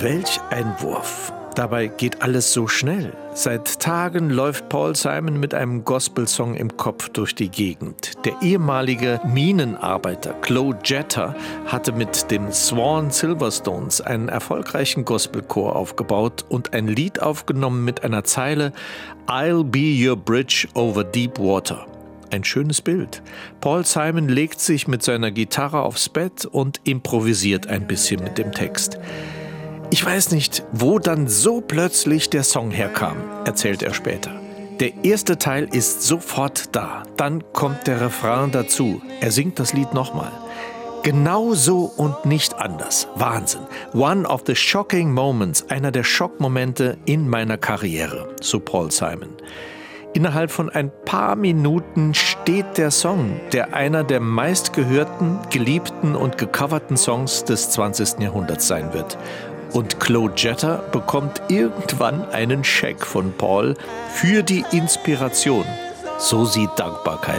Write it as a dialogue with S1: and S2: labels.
S1: Welch ein Wurf. Dabei geht alles so schnell. Seit Tagen läuft Paul Simon mit einem Gospelsong im Kopf durch die Gegend. Der ehemalige Minenarbeiter Claude Jeter hatte mit dem Swan Silverstones einen erfolgreichen Gospelchor aufgebaut und ein Lied aufgenommen mit einer Zeile "I'll be your bridge over deep water". Ein schönes Bild. Paul Simon legt sich mit seiner Gitarre aufs Bett und improvisiert ein bisschen mit dem Text. Ich weiß nicht, wo dann so plötzlich der Song herkam, erzählt er später. Der erste Teil ist sofort da, dann kommt der Refrain dazu. Er singt das Lied nochmal. Genau so und nicht anders. Wahnsinn. One of the shocking moments, einer der Schockmomente in meiner Karriere, so Paul Simon. Innerhalb von ein paar Minuten steht der Song, der einer der meistgehörten, geliebten und gecoverten Songs des 20. Jahrhunderts sein wird. Und Claude Jeter bekommt irgendwann einen Scheck von Paul für die Inspiration. So sieht Dankbarkeit